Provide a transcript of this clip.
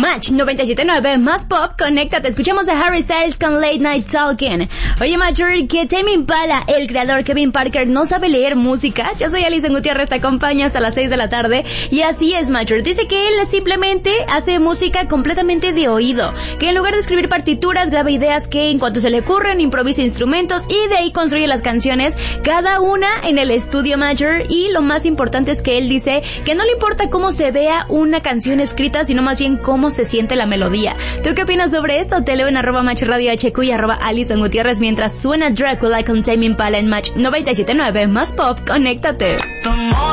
Match 97.9 más pop, conéctate. Escuchamos a Harry Styles con Late Night Talking. Oye, Major, que Tame Impala, el creador Kevin Parker, no sabe leer música. Yo soy Alison Gutiérrez, te acompaño hasta las 6 de la tarde. Y así es, Major. Dice que él simplemente hace música completamente de oído. Que en lugar de escribir partituras, graba ideas que en cuanto se le ocurren, improvisa instrumentos y de ahí construye las canciones, cada una en el estudio, Major. Y lo más importante es que él dice que no le importa cómo se vea una canción escrita, sino más bien cómo se siente la melodía. ¿Tú qué opinas sobre esto? Te leo en @MatchRadioHQ y @Alison Gutiérrez mientras suena Dracula con Tame Impala en Match 97.9 más pop. Conéctate.